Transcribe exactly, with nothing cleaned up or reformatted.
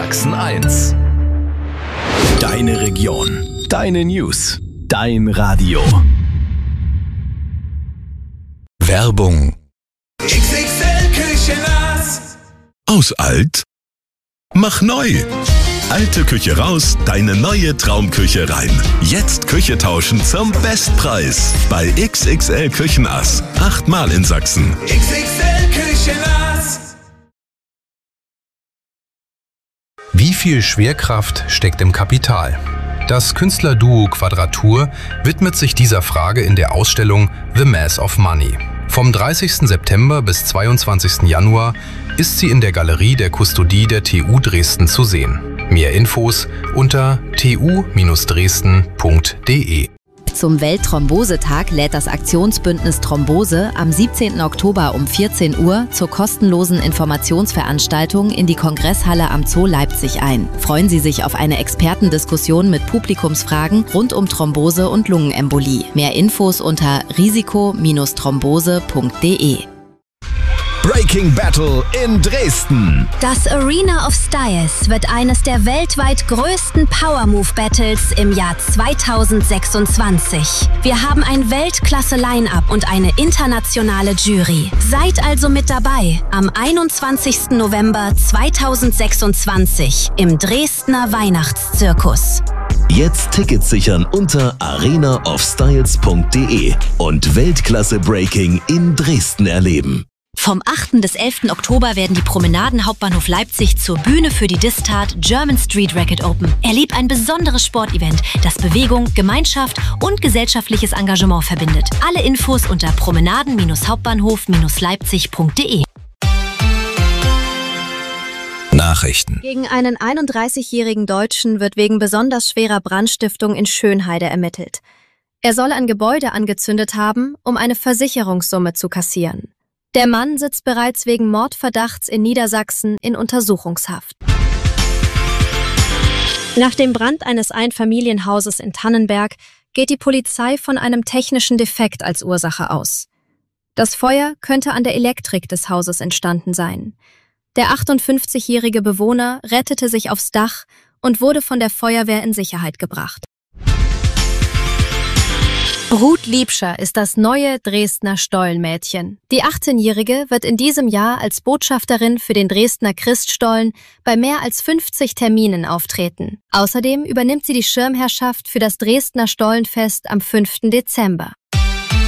Sachsen eins. Deine Region, deine News, dein Radio. Werbung. X X L Küchenass. Aus alt? Mach neu! Alte Küche raus, deine neue Traumküche rein. Jetzt Küche tauschen zum Bestpreis. Bei X X L Küchenass. Achtmal in Sachsen. X X L Küchenass. Wie viel Schwerkraft steckt im Kapital? Das Künstlerduo Quadratur widmet sich dieser Frage in der Ausstellung The Mass of Money. Vom dreißigsten September bis zweiundzwanzigsten Januar ist sie in der Galerie der Kustodie der T U Dresden zu sehen. Mehr Infos unter t u dresden punkt d e. Zum Weltthrombosetag lädt das Aktionsbündnis Thrombose am siebzehnten Oktober um vierzehn Uhr zur kostenlosen Informationsveranstaltung in die Kongresshalle am Zoo Leipzig ein. Freuen Sie sich auf eine Expertendiskussion mit Publikumsfragen rund um Thrombose und Lungenembolie. Mehr Infos unter risiko Bindestrich thrombose punkt d e. Breaking Battle in Dresden. Das Arena of Styles wird eines der weltweit größten Power Move Battles im Jahr zweitausendsechsundzwanzig. Wir haben ein Weltklasse-Line-Up und eine internationale Jury. Seid also mit dabei am einundzwanzigsten November zweitausendsechsundzwanzig im Dresdner Weihnachtszirkus. Jetzt Tickets sichern unter arena of styles punkt d e und Weltklasse Breaking in Dresden erleben. Vom achten bis elften Oktober werden die Promenaden Hauptbahnhof Leipzig zur Bühne für die Distat German Street Racquet Open. Erlebt ein besonderes Sportevent, das Bewegung, Gemeinschaft und gesellschaftliches Engagement verbindet. Alle Infos unter promenaden Hauptbahnhof Leipzig punkt d e. Nachrichten. Gegen einen einunddreißigjährigen Deutschen wird wegen besonders schwerer Brandstiftung in Schönheide ermittelt. Er soll ein Gebäude angezündet haben, um eine Versicherungssumme zu kassieren. Der Mann sitzt bereits wegen Mordverdachts in Niedersachsen in Untersuchungshaft. Nach dem Brand eines Einfamilienhauses in Tannenberg geht die Polizei von einem technischen Defekt als Ursache aus. Das Feuer könnte an der Elektrik des Hauses entstanden sein. Der achtundfünfzigjährige Bewohner rettete sich aufs Dach und wurde von der Feuerwehr in Sicherheit gebracht. Ruth Liebscher ist das neue Dresdner Stollenmädchen. Die achtzehnjährige wird in diesem Jahr als Botschafterin für den Dresdner Christstollen bei mehr als fünfzig Terminen auftreten. Außerdem übernimmt sie die Schirmherrschaft für das Dresdner Stollenfest am fünften Dezember.